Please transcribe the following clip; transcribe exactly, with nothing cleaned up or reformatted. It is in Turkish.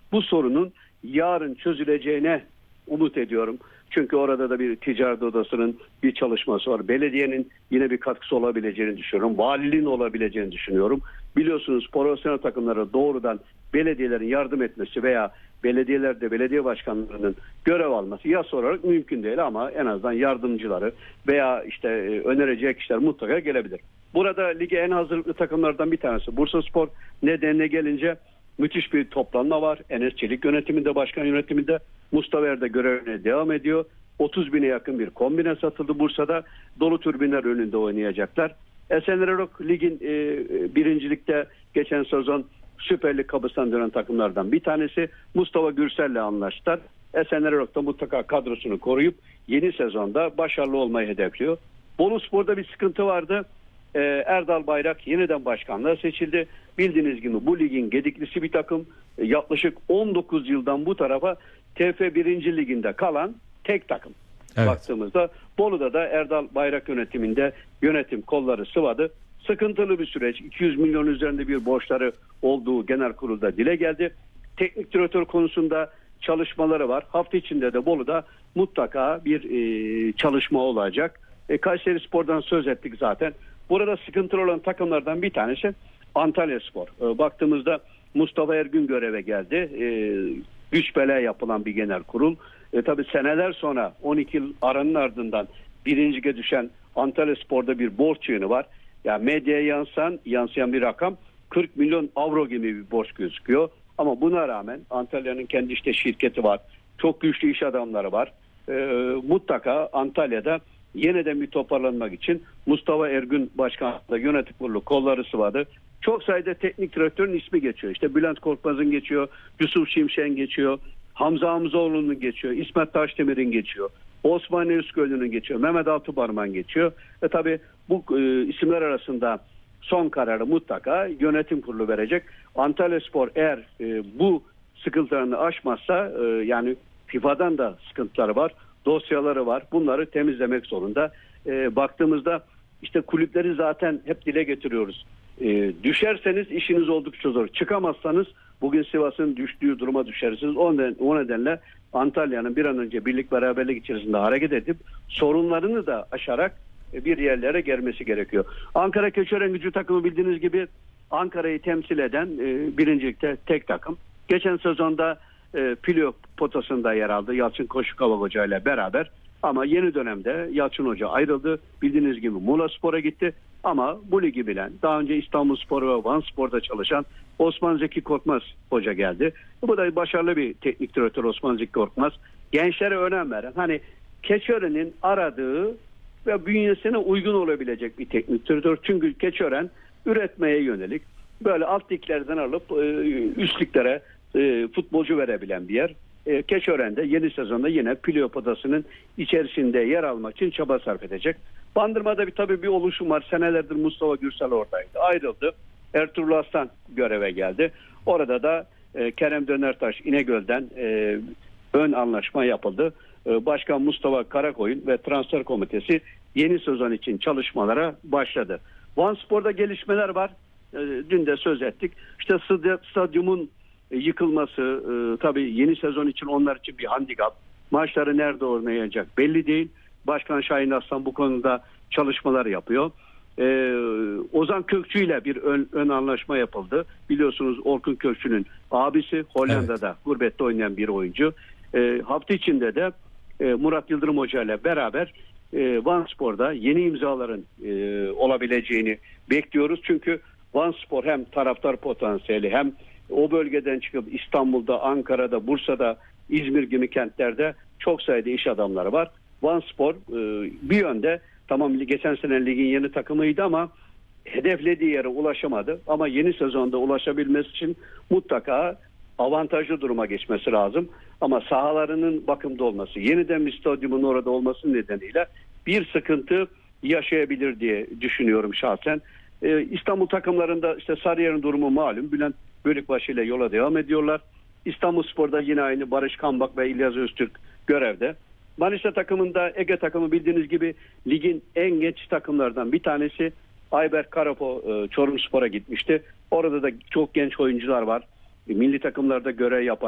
bu sorunun yarın çözüleceğine umut ediyorum. Çünkü orada da bir ticaret odasının bir çalışması var. Belediyenin yine bir katkısı olabileceğini düşünüyorum. Valiliğin olabileceğini düşünüyorum. Biliyorsunuz profesyonel takımlara doğrudan belediyelerin yardım etmesi veya belediyelerde belediye başkanlarının görev alması yasa olarak mümkün değil ama en azından yardımcıları veya işte önereceği kişiler mutlaka gelebilir. Burada lige en hazırlıklı takımlardan bir tanesi Bursaspor. Nedenine gelince müthiş bir toplanma var. Enes Çelik yönetiminde, başkan yönetiminde. Mustafa Er de görevine devam ediyor. otuz bine yakın bir kombine satıldı Bursa'da. Dolu türbinler önünde oynayacaklar. Esenlerok Lig'in e, birincilikte geçen sezon Süper Lig kapısından dönen takımlardan bir tanesi. Mustafa Gürsel'le anlaştılar. Esenlerok da mutlaka kadrosunu koruyup yeni sezonda başarılı olmayı hedefliyor. Boluspor'da bir sıkıntı vardı. Ee, Erdal Bayrak yeniden başkanlığa seçildi. Bildiğiniz gibi bu ligin gediklisi bir takım. Ee, yaklaşık on dokuz yıldan bu tarafa T F birinci Liginde kalan tek takım. Evet. Baktığımızda Bolu'da da Erdal Bayrak yönetiminde yönetim kolları sıvadı. Sıkıntılı bir süreç. iki yüz milyon üzerinde bir borçları olduğu genel kurulda dile geldi. Teknik direktör konusunda çalışmaları var. Hafta içinde de Bolu'da mutlaka bir e, çalışma olacak. E, Kayserispor'dan söz ettik zaten. Burada sıkıntılı olan takımlardan bir tanesi Antalyaspor. E, baktığımızda Mustafa Ergün göreve geldi. E, güç bela yapılan bir genel kurul. E, tabii seneler sonra on iki yıl aranın ardından birincige düşen Antalyaspor'da bir borç yönü var. Yani medyaya yansıyan, yansıyan bir rakam kırk milyon avro gibi bir borç gözüküyor. Ama buna rağmen Antalya'nın kendi işte şirketi var. Çok güçlü iş adamları var. E, mutlaka Antalya'da yeniden bir toparlanmak için Mustafa Ergün başkanlığı yönetim kurulu kolları sıvadı. Çok sayıda teknik direktörün ismi geçiyor. İşte Bülent Korkmaz'ın geçiyor, Yusuf Şimşek'in geçiyor, Hamza Hamzoğlu'nun geçiyor, İsmet Taşdemir'in geçiyor, Osman Özgölü'nün geçiyor, Mehmet Altıparmak'ın geçiyor. Ve tabii bu e, isimler arasında son kararı mutlaka yönetim kurulu verecek. Antalyaspor eğer e, bu sıkıntılarını aşmazsa e, yani FIFA'dan da sıkıntıları var, dosyaları var. Bunları temizlemek zorunda. E, baktığımızda işte kulüpleri zaten hep dile getiriyoruz. E, düşerseniz işiniz oldukça zor. Çıkamazsanız bugün Sivas'ın düştüğü duruma düşersiniz. O, neden, o nedenle Antalya'nın bir an önce birlik beraberlik içerisinde hareket edip sorunlarını da aşarak e, bir yerlere gelmesi gerekiyor. Ankara Keçiören Gücü takımı bildiğiniz gibi Ankara'yı temsil eden e, birincilikte tek takım. Geçen sezonda e, Pilio potasında yer aldı Yalçın Koşukava Hoca ile beraber. Ama yeni dönemde Yalçın Hoca ayrıldı. Bildiğiniz gibi Muğlaspor'a gitti. Ama bu ligi bilen, daha önce İstanbulspor ve Vanspor'da çalışan Osman Zeki Korkmaz Hoca geldi. Bu da başarılı bir teknik direktör Osman Zeki Korkmaz. Gençlere önem veren, hani Keçiören'in aradığı ve bünyesine uygun olabilecek bir teknik direktör. Çünkü Keçiören üretmeye yönelik böyle alt liglerden alıp üst liglere futbolcu verebilen bir yer. Keçiören'de yeni sezonda yine Pilio potasının içerisinde yer almak için çaba sarf edecek. Bandırma'da bir tabii bir oluşum var. Senelerdir Mustafa Gürsel oradaydı. Ayrıldı. Ertuğrul Aslan göreve geldi. Orada da e, Kerem Dönertaş İnegöl'den e, ön anlaşma yapıldı. E, Başkan Mustafa Karakoyun ve transfer komitesi yeni sezon için çalışmalara başladı. Vanspor'da gelişmeler var. E, dün de söz ettik. İşte stadyumun yıkılması e, tabii yeni sezon için onlar için bir handikap. Maçları nerede oynayacak belli değil. Başkan Şahin Aslan bu konuda çalışmalar yapıyor. Ee, Ozan Kökçü ile bir ön, ön anlaşma yapıldı. Biliyorsunuz Orkun Kökçü'nün abisi Hollanda'da evet. gurbette oynayan bir oyuncu. Ee, hafta içinde de e, Murat Yıldırım Hoca ile beraber e, Vanspor'da yeni imzaların e, olabileceğini bekliyoruz. Çünkü Vanspor hem taraftar potansiyeli hem o bölgeden çıkıp İstanbul'da, Ankara'da, Bursa'da, İzmir gibi kentlerde çok sayıda iş adamları var. Vanspor e, bir yönde tamam geçen sene ligin yeni takımıydı ama hedeflediği yere ulaşamadı. Ama yeni sezonda ulaşabilmesi için mutlaka avantajlı duruma geçmesi lazım. Ama sahalarının bakımda olması, yeniden bir stadyumun orada olması nedeniyle bir sıkıntı yaşayabilir diye düşünüyorum şahsen. Ee, İstanbul takımlarında işte Sarıyer'in durumu malum. Bülent Bölükbaşı ile yola devam ediyorlar. İstanbulspor'da yine aynı Barış Kambak ve İlyas Öztürk görevde. Manisa takımında Ege takımı bildiğiniz gibi ligin en genç takımlardan bir tanesi. Ayberk Karapo Çorumspor'a gitmişti. Orada da çok genç oyuncular var. Milli takımlarda görev yapan